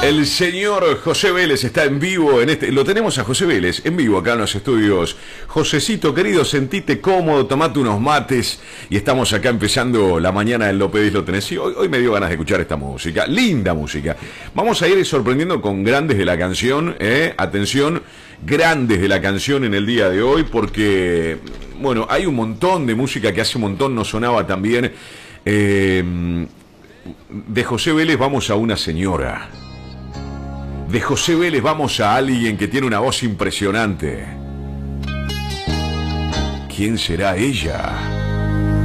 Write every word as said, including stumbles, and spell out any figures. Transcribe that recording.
El señor José Vélez está en vivo en este. Lo tenemos a José Vélez en vivo acá en los estudios. Josecito querido, sentite cómodo, tomate unos mates y estamos acá empezando la mañana en Lo Pedís Lo Tenés. Y hoy, hoy me dio ganas de escuchar esta música, linda música. Vamos a ir sorprendiendo con grandes de la canción, ¿eh? Atención, grandes de la canción en el día de hoy, porque, bueno, hay un montón de música que hace un montón no sonaba tan bien. Eh, de José Vélez vamos a una señora. De José Vélez vamos a alguien que tiene una voz impresionante. ¿Quién será ella?